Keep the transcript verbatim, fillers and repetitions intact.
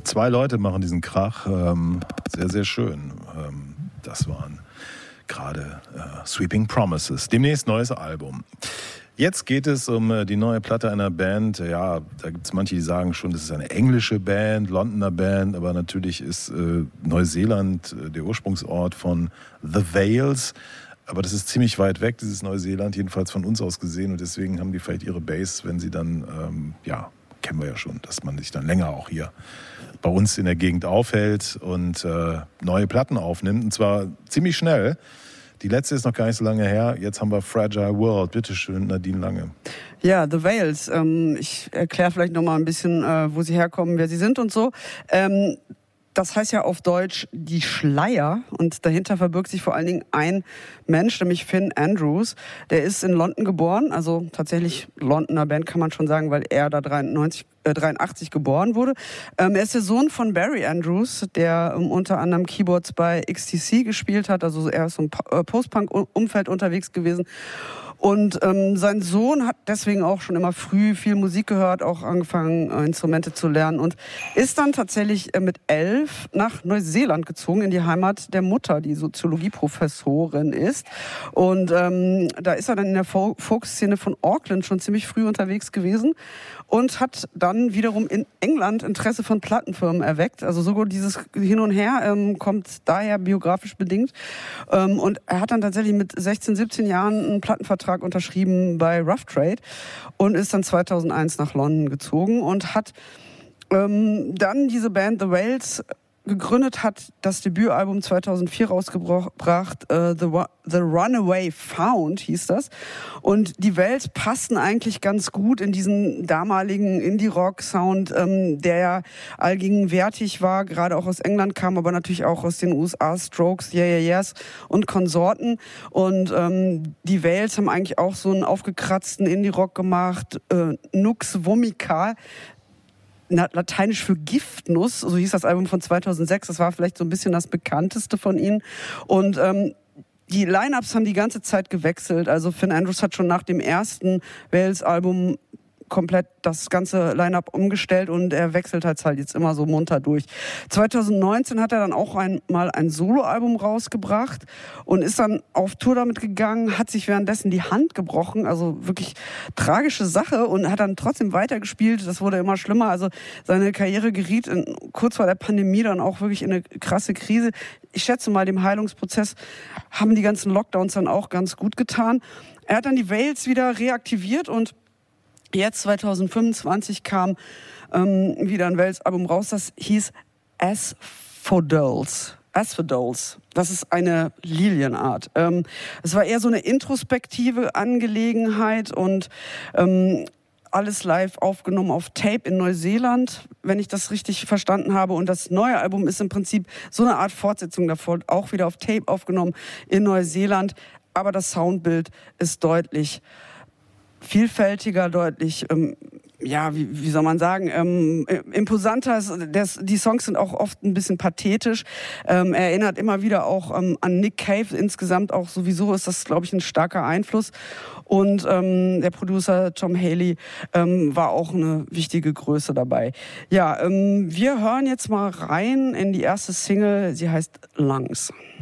zwei Leute machen diesen Krach. Ähm, sehr, sehr schön. Ähm, das waren gerade äh, Sweeping Promises. Demnächst neues Album. Jetzt geht es um äh, die neue Platte einer Band. Ja, da gibt es manche, die sagen schon, das ist eine englische Band, Londoner Band, aber natürlich ist äh, Neuseeland äh, der Ursprungsort von The Vales. Aber das ist ziemlich weit weg, dieses Neuseeland, jedenfalls von uns aus gesehen. Und deswegen haben die vielleicht ihre Base, wenn sie dann, ähm, ja, kennen wir ja schon, dass man sich dann länger auch hier bei uns in der Gegend aufhält und äh, neue Platten aufnimmt. Und zwar ziemlich schnell. Die letzte ist noch gar nicht so lange her. Jetzt haben wir Fragile World. Bitte schön, Nadine Lange. Ja, The Vales. Ähm, ich erkläre vielleicht noch mal ein bisschen, äh, wo sie herkommen, wer sie sind und so. Ähm, Das heißt ja auf Deutsch die Schleier und dahinter verbirgt sich vor allen Dingen ein Mensch, nämlich Finn Andrews. Der ist in London geboren, also tatsächlich Londoner Band kann man schon sagen, weil er da dreiundneunzig, äh, dreiundachtzig geboren wurde. Ähm, er ist der Sohn von Barry Andrews, der ähm, unter anderem Keyboards bei X T C gespielt hat, also er ist so im äh, Post-Punk-Umfeld unterwegs gewesen. Und ähm, sein Sohn hat deswegen auch schon immer früh viel Musik gehört, auch angefangen, äh, Instrumente zu lernen und ist dann tatsächlich äh, mit elf nach Neuseeland gezogen, in die Heimat der Mutter, die Soziologieprofessorin ist. Und ähm, da ist er dann in der Folk-Szene von Auckland schon ziemlich früh unterwegs gewesen und hat dann wiederum in England Interesse von Plattenfirmen erweckt. Also sogar dieses Hin und Her ähm, kommt daher biografisch bedingt. Ähm, und er hat dann tatsächlich mit sechzehn, siebzehn Jahren einen Plattenvertrag unterschrieben bei Rough Trade und ist dann zweitausendeins nach London gezogen und hat ähm, dann diese Band The Vales gegründet, hat das Debütalbum zweitausendvier rausgebracht, äh, The, The Runaway Found hieß das. Und die Vales passten eigentlich ganz gut in diesen damaligen Indie-Rock-Sound, ähm, der ja allgegenwärtig war, gerade auch aus England kam, aber natürlich auch aus den U S A, Strokes, Yeah Yeah Yeahs und Konsorten. Und ähm, die Vales haben eigentlich auch so einen aufgekratzten Indie-Rock gemacht, äh, Nux Vomica, lateinisch für Giftnuss, so hieß das Album von zweitausendsechs, das war vielleicht so ein bisschen das bekannteste von ihnen. Und ähm, die Line-Ups haben die ganze Zeit gewechselt, also Finn Andrews hat schon nach dem ersten Vales-Album komplett das ganze Line-Up umgestellt und er wechselt halt, halt jetzt immer so munter durch. zweitausendneunzehn hat er dann auch einmal ein Soloalbum rausgebracht und ist dann auf Tour damit gegangen, hat sich währenddessen die Hand gebrochen, also wirklich tragische Sache und hat dann trotzdem weitergespielt. Das wurde immer schlimmer, also seine Karriere geriet in, kurz vor der Pandemie dann auch wirklich in eine krasse Krise. Ich schätze mal, dem Heilungsprozess haben die ganzen Lockdowns dann auch ganz gut getan. Er hat dann die Vales wieder reaktiviert und jetzt zweitausendfünfundzwanzig kam ähm, wieder ein Vales-Album raus, das hieß Asphodeles. Asphodeles. Das ist eine Lilienart. Ähm, es war eher so eine introspektive Angelegenheit und ähm, alles live aufgenommen auf Tape in Neuseeland, wenn ich das richtig verstanden habe. Und das neue Album ist im Prinzip so eine Art Fortsetzung davon, auch wieder auf Tape aufgenommen in Neuseeland. Aber das Soundbild ist deutlich vielfältiger, deutlich, ähm, ja, wie, wie soll man sagen, ähm, imposanter. Das, die Songs sind auch oft ein bisschen pathetisch. Ähm, erinnert immer wieder auch ähm, an Nick Cave. Insgesamt auch sowieso ist das, glaube ich, ein starker Einfluss. Und ähm, der Producer Tom Haley ähm, war auch eine wichtige Größe dabei. Ja, ähm, wir hören jetzt mal rein in die erste Single. Sie heißt Lungs.